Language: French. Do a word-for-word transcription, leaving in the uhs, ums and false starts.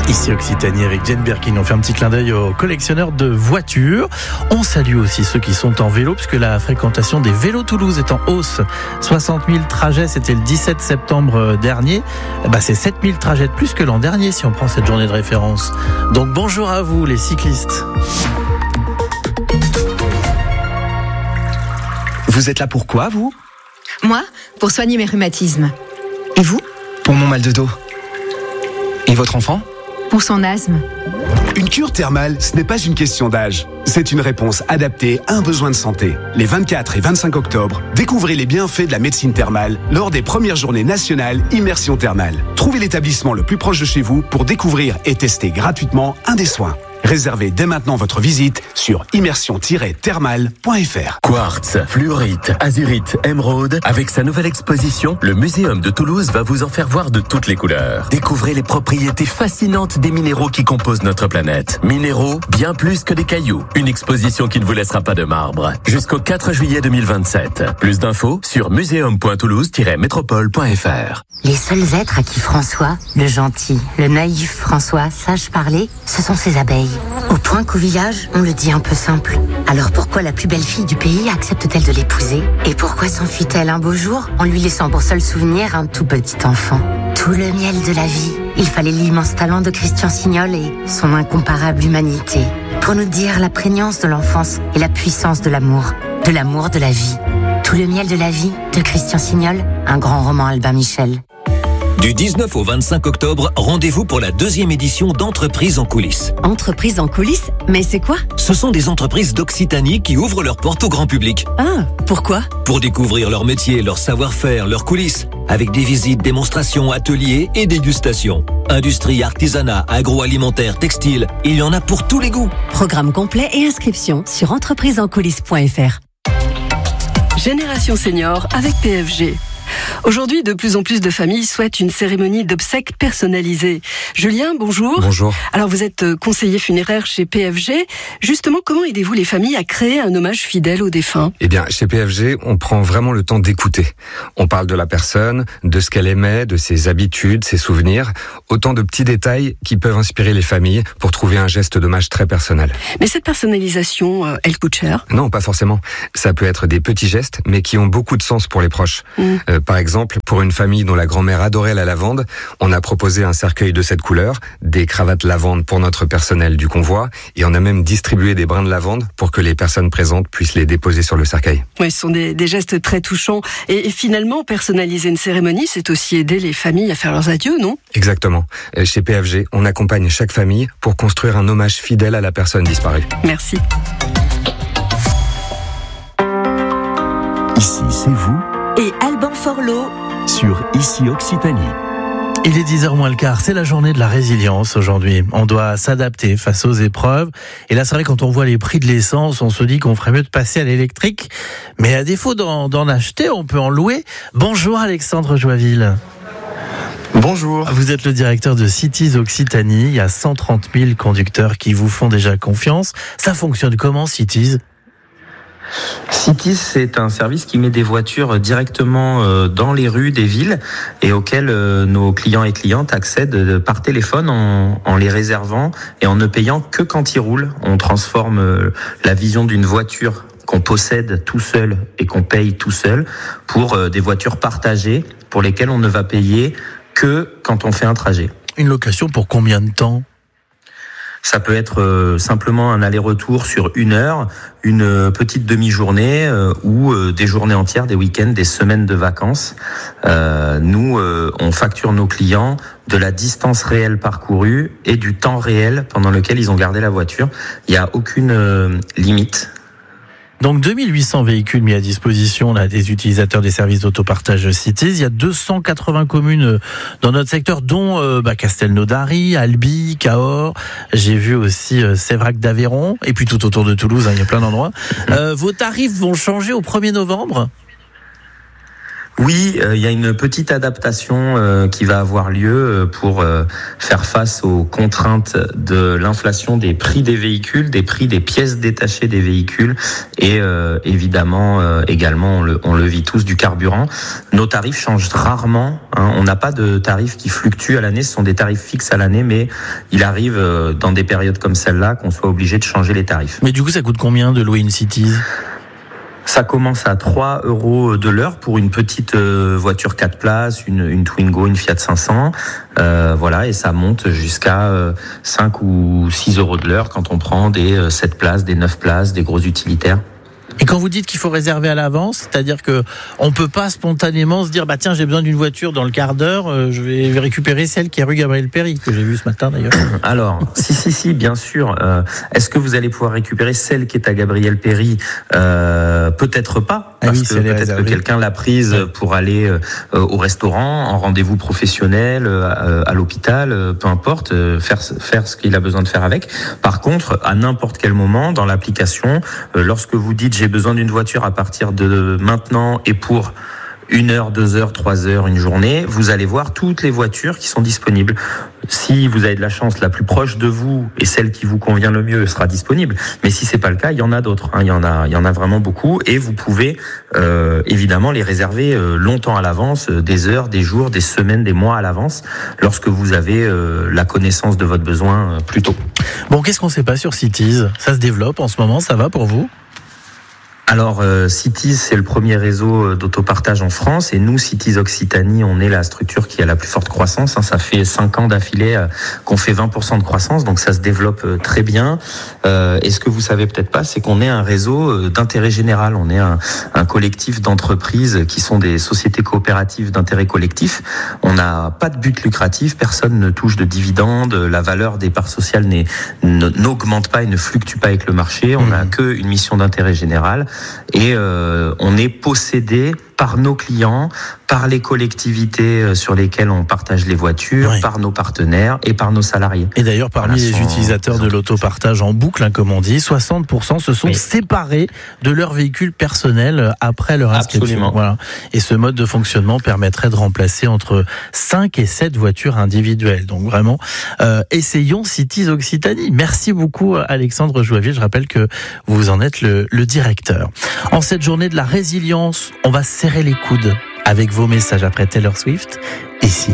Ici Occitanie avec Jane Birkin. On fait un petit clin d'œil aux collectionneurs de voitures. On salue aussi ceux qui sont en vélo, puisque la fréquentation des vélos Toulouse est en hausse. soixante mille trajets, c'était le dix-sept septembre dernier. Bah, c'est sept mille trajets de plus que l'an dernier si on prend cette journée de référence. Donc bonjour à vous les cyclistes. Vous êtes là pour quoi, vous ? Moi, pour soigner mes rhumatismes. Et vous ? Pour mon mal de dos. Et votre enfant ? Pour son asthme. Une cure thermale, ce n'est pas une question d'âge. C'est une réponse adaptée à un besoin de santé. Les vingt-quatre et vingt-cinq octobre, découvrez les bienfaits de la médecine thermale lors des premières journées nationales Immersion Thermale. Trouvez l'établissement le plus proche de chez vous pour découvrir et tester gratuitement un des soins. Réservez dès maintenant votre visite sur immersion tiret thermale point f r. Quartz, fluorite, azurite, émeraude. Avec sa nouvelle exposition, le Muséum de Toulouse va vous en faire voir de toutes les couleurs. Découvrez les propriétés fascinantes des minéraux qui composent notre planète. Minéraux, bien plus que des cailloux. Une exposition qui ne vous laissera pas de marbre. Jusqu'au quatre juillet deux mille vingt-sept. Plus d'infos sur muséum point toulouse tiret métropole point f r. Les seuls êtres à qui François, le gentil, le naïf François, sache parler, ce sont ses abeilles. Au point qu'au village, on le dit un peu simple. Alors pourquoi la plus belle fille du pays accepte-t-elle de l'épouser ? Et pourquoi s'enfuit-elle un beau jour en lui laissant pour seul souvenir un tout petit enfant ? Tout le miel de la vie. Il fallait l'immense talent de Christian Signol et son incomparable humanité pour nous dire la prégnance de l'enfance et la puissance de l'amour, de l'amour de la vie. Tout le miel de la vie de Christian Signol, un grand roman Albin Michel. Du dix-neuf au vingt-cinq octobre, rendez-vous pour la deuxième édition d'Entreprises en coulisses. Entreprises en coulisses ? Mais c'est quoi ? Ce sont des entreprises d'Occitanie qui ouvrent leurs portes au grand public. Ah, pourquoi ? Pour découvrir leur métier, leur savoir-faire, leurs coulisses. Avec des visites, démonstrations, ateliers et dégustations. Industrie, artisanat, agroalimentaire, textile, il y en a pour tous les goûts. Programme complet et inscription sur entreprises en coulisses point f r. Génération Senior avec P F G. Aujourd'hui, de plus en plus de familles souhaitent une cérémonie d'obsèques personnalisée. Julien, bonjour. Bonjour. Alors, vous êtes conseiller funéraire chez P F G. Justement, comment aidez-vous les familles à créer un hommage fidèle aux défunts ? Eh bien, chez P F G, on prend vraiment le temps d'écouter. On parle de la personne, de ce qu'elle aimait, de ses habitudes, ses souvenirs. Autant de petits détails qui peuvent inspirer les familles pour trouver un geste d'hommage très personnel. Mais cette personnalisation, euh, elle coûte cher ? Non, pas forcément. Ça peut être des petits gestes, mais qui ont beaucoup de sens pour les proches. Mmh. Euh, Par exemple, pour une famille dont la grand-mère adorait la lavande, on a proposé un cercueil de cette couleur, des cravates lavande pour notre personnel du convoi, et on a même distribué des brins de lavande pour que les personnes présentes puissent les déposer sur le cercueil. Oui, ce sont des, des gestes très touchants. Et, et finalement, personnaliser une cérémonie, c'est aussi aider les familles à faire leurs adieux, non ? Exactement. Chez P F G, on accompagne chaque famille pour construire un hommage fidèle à la personne disparue. Merci. Ici, c'est vous. Et Alban Forlot sur Ici Occitanie. Il est dix heures moins le quart, c'est la journée de la résilience aujourd'hui. On doit s'adapter face aux épreuves. Et là, c'est vrai, quand on voit les prix de l'essence, on se dit qu'on ferait mieux de passer à l'électrique. Mais à défaut d'en, d'en acheter, on peut en louer. Bonjour Alexandre Joisville. Bonjour. Vous êtes le directeur de Cities Occitanie. Il y a cent trente mille conducteurs qui vous font déjà confiance. Ça fonctionne comment, Cities ? Cities, c'est un service qui met des voitures directement dans les rues des villes et auxquelles nos clients et clientes accèdent par téléphone en, en les réservant et en ne payant que quand ils roulent. On transforme la vision d'une voiture qu'on possède tout seul et qu'on paye tout seul pour des voitures partagées pour lesquelles on ne va payer que quand on fait un trajet. Une location pour combien de temps ? Ça peut être euh, simplement un aller-retour sur une heure, une euh, petite demi-journée euh, ou euh, des journées entières, des week-ends, des semaines de vacances. Euh, nous, euh, on facture nos clients de la distance réelle parcourue et du temps réel pendant lequel ils ont gardé la voiture. Il n'y a aucune euh, limite. Donc deux mille huit cents véhicules mis à disposition là, des utilisateurs des services d'autopartage Cities. Il y a deux cent quatre-vingts communes dans notre secteur, dont euh, bah, Castelnaudary, Albi, Cahors. J'ai vu aussi euh, Sévrac d'Aveyron, et puis tout autour de Toulouse, hein, il y a plein d'endroits. Euh, vos tarifs vont changer au premier novembre ? Oui, il euh, y a une petite adaptation euh, qui va avoir lieu pour euh, faire face aux contraintes de l'inflation des prix des véhicules, des prix des pièces détachées des véhicules et euh, évidemment euh, également, on le, on le vit tous, du carburant. Nos tarifs changent rarement, hein. On n'a pas de tarifs qui fluctuent à l'année, ce sont des tarifs fixes à l'année, mais il arrive euh, dans des périodes comme celle-là qu'on soit obligé de changer les tarifs. Mais du coup, ça coûte combien de louer une Cities ? Ça commence à trois euros de l'heure pour une petite euh, voiture quatre places, une, une Twingo, une Fiat cinq cents. Euh, voilà, et ça monte jusqu'à euh, cinq ou six euros de l'heure quand on prend des euh, sept places, des neuf places, des gros utilitaires. Et quand vous dites qu'il faut réserver à l'avance, c'est-à-dire que on peut pas spontanément se dire bah tiens, j'ai besoin d'une voiture dans le quart d'heure, euh, je vais récupérer celle qui est rue Gabriel-Péri, que j'ai vue ce matin d'ailleurs. Alors, si si si, bien sûr. Euh, est-ce que vous allez pouvoir récupérer celle qui est à Gabriel-Péri ? euh, Peut-être pas, parce ah oui, que peut-être que quelqu'un l'a prise ouais. pour aller euh, au restaurant, en rendez-vous professionnel, euh, à l'hôpital, euh, peu importe, euh, faire faire ce qu'il a besoin de faire avec. Par contre, à n'importe quel moment dans l'application, euh, lorsque vous dites j'ai besoin d'une voiture à partir de maintenant et pour une heure, deux heures, trois heures, une journée, vous allez voir toutes les voitures qui sont disponibles. Si vous avez de la chance, la plus proche de vous et celle qui vous convient le mieux sera disponible. Mais si c'est pas le cas, il y en a d'autres. Hein. Il y en a, il y en a vraiment beaucoup, et vous pouvez euh, évidemment les réserver euh, longtemps à l'avance, euh, des heures, des jours, des semaines, des mois à l'avance, lorsque vous avez euh, la connaissance de votre besoin euh, plus tôt. Bon, qu'est-ce qu'on sait pas sur Cities ? Ça se développe en ce moment, ça va pour vous ? Alors, euh, Cities, c'est le premier réseau d'autopartage en France, et nous, Cities Occitanie, on est la structure qui a la plus forte croissance. Hein. Ça fait cinq ans d'affilée euh, qu'on fait vingt pour cent de croissance, donc ça se développe euh, très bien. Euh, et ce que vous savez peut-être pas, c'est qu'on est un réseau euh, d'intérêt général. On est un, un collectif d'entreprises qui sont des sociétés coopératives d'intérêt collectif. On n'a pas de but lucratif, personne ne touche de dividendes, la valeur des parts sociales n'est, n'augmente pas et ne fluctue pas avec le marché. On n'a qu'une mission d'intérêt général. Et euh, on est possédé par nos clients, par les collectivités sur lesquelles on partage les voitures, oui. par nos partenaires et par nos salariés. Et d'ailleurs, parmi voilà, les sont... utilisateurs de l'autopartage en boucle, hein, comme on dit, soixante pour cent se sont oui. séparés de leur véhicule personnel après leur inscription. Absolument. Voilà. Et ce mode de fonctionnement permettrait de remplacer entre cinq et sept voitures individuelles. Donc vraiment, euh, essayons Cities Occitanie. Merci beaucoup Alexandre Joavier. Je rappelle que vous en êtes le, le directeur. En cette journée de la résilience, on va serrer les coudes avec vos messages après Taylor Swift. Ici.